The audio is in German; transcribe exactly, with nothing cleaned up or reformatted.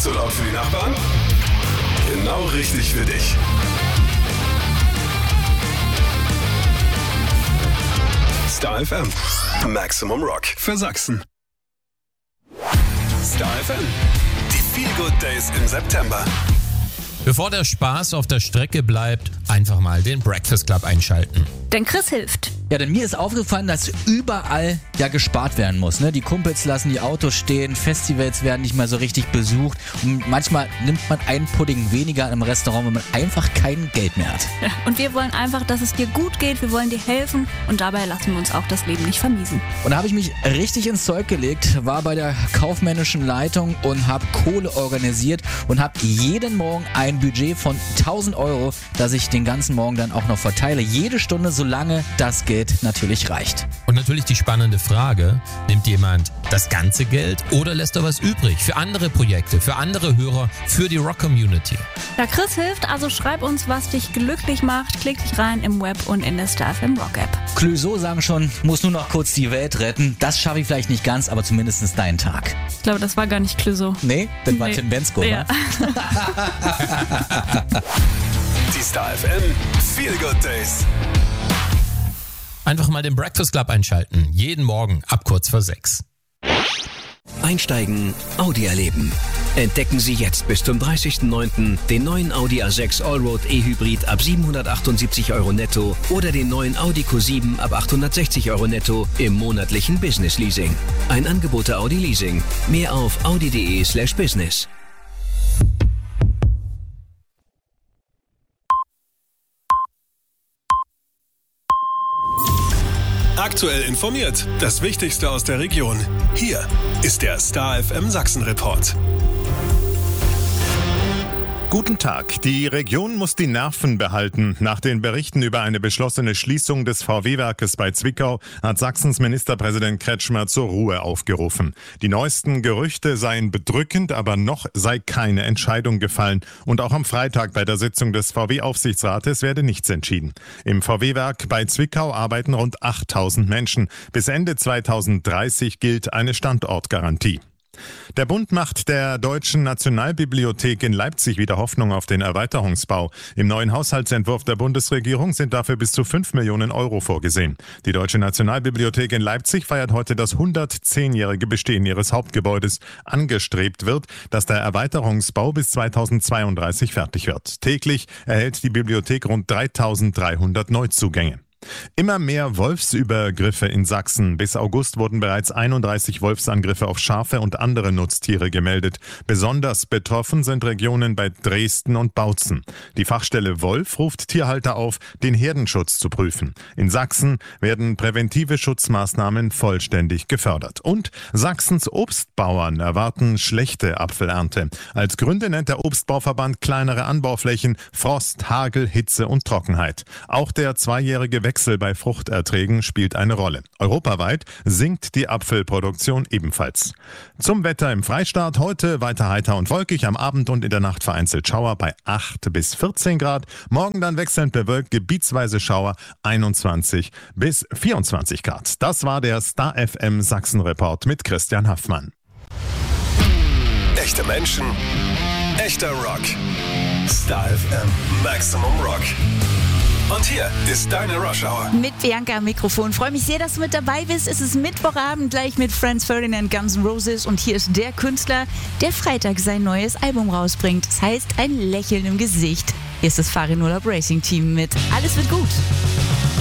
Zu laut für die Nachbarn? Genau richtig für dich. Star F M. Maximum Rock für Sachsen. Star F M. Die Feel Good Days im September. Bevor der Spaß auf der Strecke bleibt, einfach mal den Breakfast Club einschalten. Denn Chris hilft. Ja, denn mir ist aufgefallen, dass überall ja gespart werden muss. Ne? Die Kumpels lassen die Autos stehen, Festivals werden nicht mehr so richtig besucht und manchmal nimmt man einen Pudding weniger im Restaurant, wenn man einfach kein Geld mehr hat. Ja, und wir wollen einfach, dass es dir gut geht, wir wollen dir helfen und dabei lassen wir uns auch das Leben nicht vermiesen. Und da habe ich mich richtig ins Zeug gelegt, war bei der kaufmännischen Leitung und habe Kohle organisiert und habe jeden Morgen ein Budget von tausend Euro, das ich den ganzen Morgen dann auch noch verteile. Jede Stunde, solange das Geld natürlich reicht. Und natürlich die spannende Frage, nimmt jemand das ganze Geld oder lässt er was übrig für andere Projekte, für andere Hörer, für die Rock-Community? Ja, Chris hilft, also schreib uns, was dich glücklich macht. Klick dich rein im Web und in der Star F M Rock App. Clouseau sagen schon, muss nur noch kurz die Welt retten. Das schaffe ich vielleicht nicht ganz, aber zumindest deinen Tag. Ich glaube, das war gar nicht Clouseau. Nee, das war Nee. Tim Bensko. Ja. Ne? Die Star F M Feel Good Days. Einfach mal den Breakfast Club einschalten. Jeden Morgen ab kurz vor sechs. Einsteigen, Audi erleben. Entdecken Sie jetzt bis zum dreißigsten neunten den neuen Audi A sechs Allroad E-Hybrid ab siebenhundertachtundsiebzig Euro netto oder den neuen Audi Q sieben ab achthundertsechzig Euro netto im monatlichen Business Leasing. Ein Angebot der Audi Leasing. Mehr auf audi.de slash business. Aktuell informiert. Das Wichtigste aus der Region. Hier ist der Star F M Sachsen Report. Guten Tag. Die Region muss die Nerven behalten. Nach den Berichten über eine beschlossene Schließung des V W-Werkes bei Zwickau hat Sachsens Ministerpräsident Kretschmer zur Ruhe aufgerufen. Die neuesten Gerüchte seien bedrückend, aber noch sei keine Entscheidung gefallen. Und auch am Freitag bei der Sitzung des V W-Aufsichtsrates werde nichts entschieden. Im V W-Werk bei Zwickau arbeiten rund achttausend Menschen. Bis Ende zweitausenddreißig gilt eine Standortgarantie. Der Bund macht der Deutschen Nationalbibliothek in Leipzig wieder Hoffnung auf den Erweiterungsbau. Im neuen Haushaltsentwurf der Bundesregierung sind dafür bis zu fünf Millionen Euro vorgesehen. Die Deutsche Nationalbibliothek in Leipzig feiert heute das hundertzehnjährige Bestehen ihres Hauptgebäudes. Angestrebt wird, dass der Erweiterungsbau bis zweitausendzweiunddreißig fertig wird. Täglich erhält die Bibliothek rund dreitausenddreihundert Neuzugänge. Immer mehr Wolfsübergriffe in Sachsen. Bis August wurden bereits einunddreißig Wolfsangriffe auf Schafe und andere Nutztiere gemeldet. Besonders betroffen sind Regionen bei Dresden und Bautzen. Die Fachstelle Wolf ruft Tierhalter auf, den Herdenschutz zu prüfen. In Sachsen werden präventive Schutzmaßnahmen vollständig gefördert. Und Sachsens Obstbauern erwarten schlechte Apfelernte. Als Gründe nennt der Obstbauverband kleinere Anbauflächen, Frost, Hagel, Hitze und Trockenheit. Auch der zweijährige Wechsel bei Fruchterträgen spielt eine Rolle. Europaweit sinkt die Apfelproduktion ebenfalls. Zum Wetter im Freistaat heute weiter heiter und wolkig, am Abend und in der Nacht vereinzelt Schauer bei acht bis vierzehn Grad. Morgen dann wechselnd bewölkt, gebietsweise Schauer einundzwanzig bis vierundzwanzig Grad. Das war der Star F M Sachsen Report mit Christian Haffmann. Echte Menschen, echter Rock. Star F M Maximum Rock. Und hier ist deine Rush Hour. Mit Bianca am Mikrofon. Freue mich sehr, dass du mit dabei bist. Es ist Mittwochabend gleich mit Franz Ferdinand, Guns N' Roses. Und hier ist der Künstler, der Freitag sein neues Album rausbringt. Das heißt, ein Lächeln im Gesicht. Hier ist das Farin Urlaub Racing Team mit Alles wird gut.